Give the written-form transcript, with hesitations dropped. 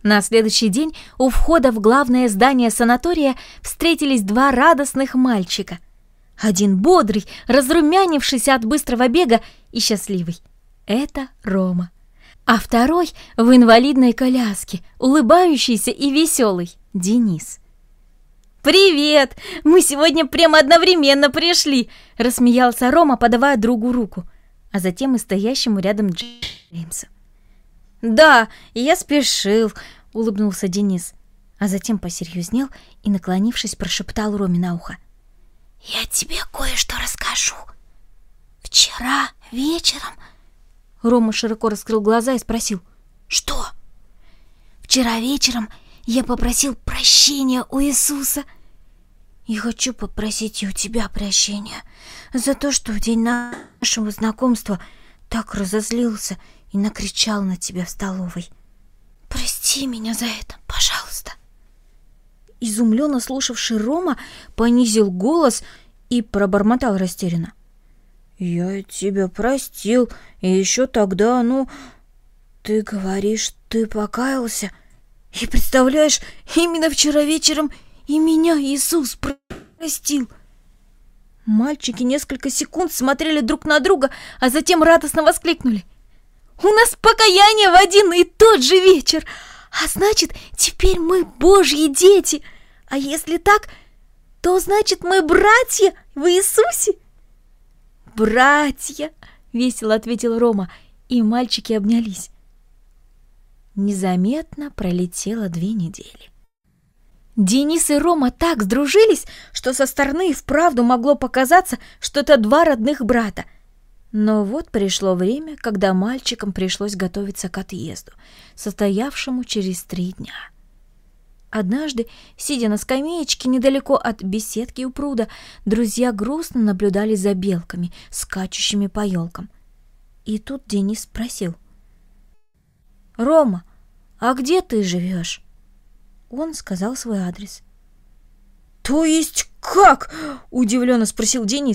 На следующий день у входа в главное здание санатория встретились два радостных мальчика. Один бодрый, разрумянившийся от быстрого бега и счастливый. Это Рома. А второй в инвалидной коляске, улыбающийся и веселый, Денис. «Привет! Мы сегодня прямо одновременно пришли!» — рассмеялся Рома, подавая другу руку, а затем и стоящему рядом Джеймсу. «Да, я спешил», — улыбнулся Денис, а затем посерьезнел и, наклонившись, прошептал Роме на ухо. «Я тебе кое-что расскажу. Вчера вечером...» Рома широко раскрыл глаза и спросил: «Что?» «Вчера вечером я попросил прощения у Иисуса. И хочу попросить и у тебя прощения за то, что в день нашего знакомства так разозлился и накричал на тебя в столовой. Прости меня за это, пожалуйста». Изумленно слушавший Рома понизил голос и пробормотал растерянно: «Я тебя простил, и еще тогда, ты говоришь, ты покаялся? И представляешь, именно вчера вечером и меня Иисус простил». Мальчики несколько секунд смотрели друг на друга, а затем радостно воскликнули: «У нас покаяние в один и тот же вечер! А значит, теперь мы Божьи дети! А если так, то значит мы братья в Иисусе!» «Братья!» — весело ответил Рома, и мальчики обнялись. Незаметно пролетело 2 недели. Денис и Рома так сдружились, что со стороны и вправду могло показаться, что это 2 родных брата. Но вот пришло время, когда мальчикам пришлось готовиться к отъезду, состоявшему через 3 дня. Однажды, сидя на скамеечке недалеко от беседки у пруда, друзья грустно наблюдали за белками, скачущими по елкам. И тут Денис спросил: «Рома, а где ты живешь?» Он сказал свой адрес. «То есть как?» — удивленно спросил Денис.